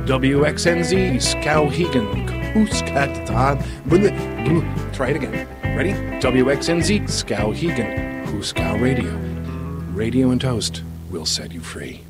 WXNZ, Skowhegan, Hooskatan. Try it again. Ready? WXNZ, Skowhegan, Hooskow Radio. Radio and Toast will set you free.